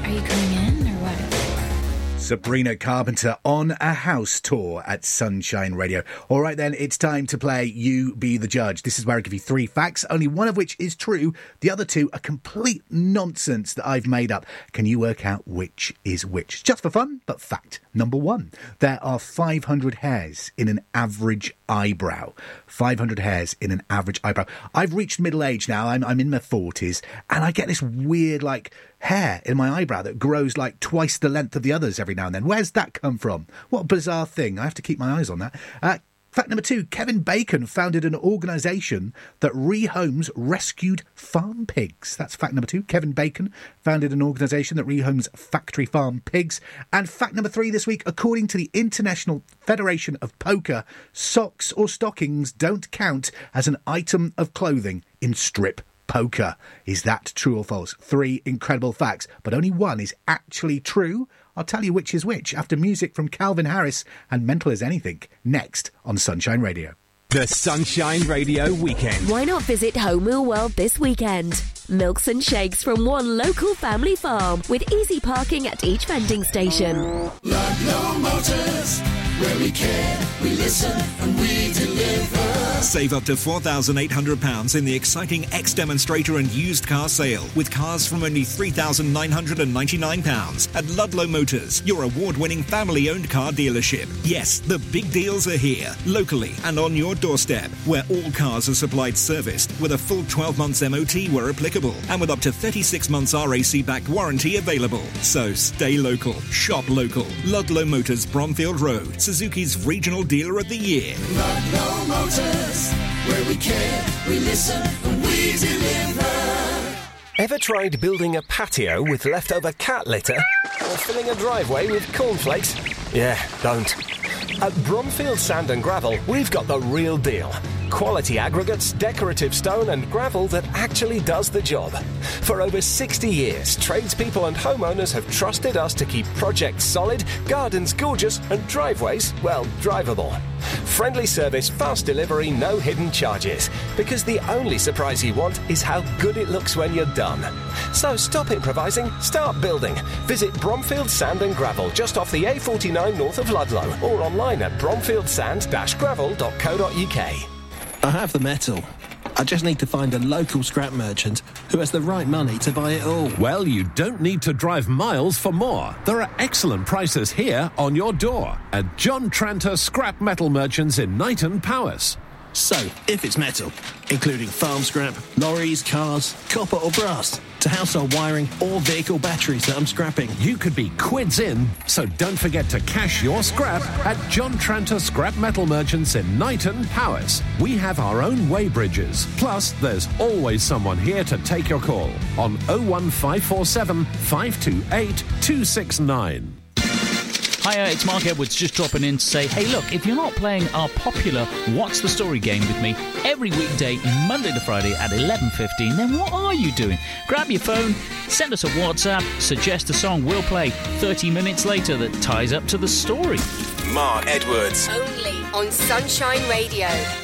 Are you coming in or what? Sabrina Carpenter on a house tour at Sunshine Radio. All right, then, it's time to play You Be the Judge. This is where I give you 3 facts, only one of which is true. The other 2 are complete nonsense that I've made up. Can you work out which is which? Just for fun, but fact number 1. There are 500 hairs in an average eyebrow. 500 hairs in an average eyebrow. I've reached middle age now. I'm in my 40s, and I get this weird, hair in my eyebrow that grows twice the length of the others every now and then. Where's that come from? What a bizarre thing. I have to keep my eyes on that. Fact number 2, Kevin Bacon founded an organisation that rehomes rescued farm pigs. That's fact number 2. Kevin Bacon founded an organisation that rehomes factory farm pigs. And fact number 3 this week, according to the International Federation of Poker, socks or stockings don't count as an item of clothing in strip poker. Is that true or false? 3 incredible facts, but only one is actually true. I'll tell you which is which after music from Calvin Harris and Mental as Anything, next on Sunshine Radio. The Sunshine Radio Weekend. Why not visit Home Mill World this weekend? Milks and shakes from one local family farm with easy parking at each vending station. Ludlow Motors, where we care, we listen and we deliver. Save up to £4,800 in the exciting X-Demonstrator and used car sale with cars from only £3,999 at Ludlow Motors, your award-winning family-owned car dealership. Yes, the big deals are here, locally and on your doorstep, where all cars are supplied serviced with a full 12 months MOT where applicable and with up to 36 months RAC-backed warranty available. So stay local, shop local. Ludlow Motors, Bromfield Road, Suzuki's Regional Dealer of the Year. Ludlow Motors, where we care, we listen and we deliver. Ever tried building a patio with leftover cat litter? Or filling a driveway with cornflakes? Yeah, don't. At Bromfield Sand and Gravel, we've got the real deal. Quality aggregates, decorative stone and gravel that actually does the job. For over 60 years, tradespeople and homeowners have trusted us to keep projects solid, gardens gorgeous and driveways, drivable. Friendly service, fast delivery, no hidden charges. Because the only surprise you want is how good it looks when you're done. So stop improvising, start building. Visit Bromfield Sand and Gravel just off the A49 north of Ludlow or online at bromfieldsand-gravel.co.uk. I have the metal. I just need to find a local scrap merchant who has the right money to buy it all. Well, you don't need to drive miles for more. There are excellent prices here on your door at John Tranter Scrap Metal Merchants in Knighton, Powys. So, if it's metal, including farm scrap, lorries, cars, copper or brass, to household wiring or vehicle batteries that I'm scrapping, you could be quids in, so don't forget to cash your scrap at John Tranter Scrap Metal Merchants in Knighton, Powys. We have our own weighbridges. Plus, there's always someone here to take your call on 01547 528 269. Hiya, it's Mark Edwards just dropping in to say, hey look, if you're not playing our popular What's the Story game with me every weekday, Monday to Friday at 11:15, then what are you doing? Grab your phone, send us a WhatsApp, suggest a song we'll play 30 minutes later that ties up to the story. Mark Edwards. Only on Sunshine Radio.